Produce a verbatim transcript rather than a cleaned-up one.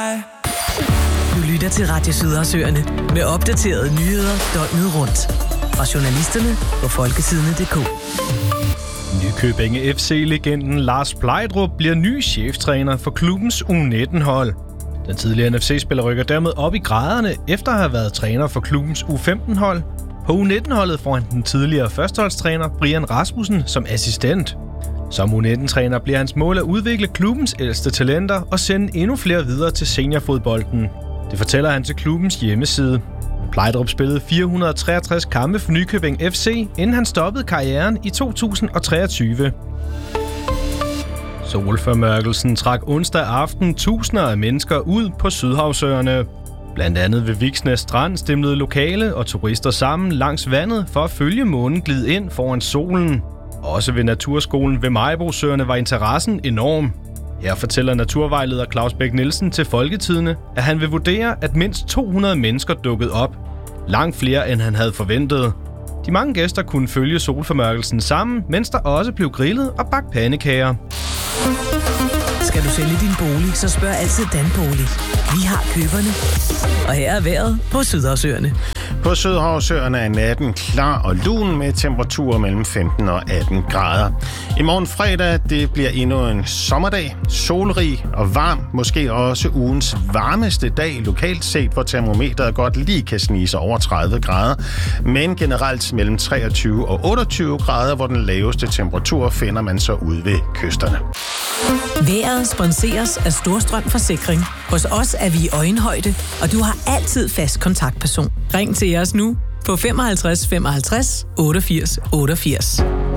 Du lytter til Radio Sydersøerne med opdaterede nyheder døgnet rundt. Fra journalisterne på folkesidene punktum d k. Nykøbing F C-legenden Lars Plejdrup bliver ny cheftræner for klubbens U nitten-hold. Den tidligere N F C-spiller rykker dermed op i graderne efter at have været træner for klubbens U femten-hold. På U nitten-holdet får han den tidligere førsteholdstræner Brian Rasmussen som assistent. Som U nitten-træner bliver hans mål at udvikle klubbens ældste talenter og sende endnu flere videre til seniorfodbolden. Det fortæller han til klubbens hjemmeside. Plejdrup spillede fire hundrede og treogtres kampe for Nykøbing F C, inden han stoppede karrieren i to tusind og treogtyve. Solformørkelsen trak onsdag aften tusinder af mennesker ud på Sydhavsøerne. Blandt andet ved Viksnæs Strand stimlede lokale og turister sammen langs vandet for at følge månen glide ind foran solen. Også ved Naturskolen ved Majbrosøerne var interessen enorm. Her fortæller naturvejleder Claus Bæk Nielsen til Folketidene, at han vil vurdere, at mindst to hundrede mennesker dukkede op. Langt flere, end han havde forventet. De mange gæster kunne følge solformørkelsen sammen, mens der også blev grillet og bagt pandekager. Skal du sælge din bolig, så spørg altid Danbolig. Vi har køberne. Og her er vejret på Sydhavsøerne. På Sydhavsøerne er natten klar og lun med temperaturer mellem femten og atten grader. I morgen fredag, det bliver endnu en sommerdag, solrig og varm, måske også ugens varmeste dag lokalt set, hvor termometeret godt lige kan snige sig over tredive grader, men generelt mellem treogtyve og otteogtyve grader, hvor den laveste temperatur finder man så ude ved kysterne. Vejret sponseres af Storstrøm Forsikring. Hos os er vi i øjenhøjde, og du har altid fast kontaktperson. Ring til os nu på femoghalvtreds femoghalvtreds otteogfirs otteogfirs.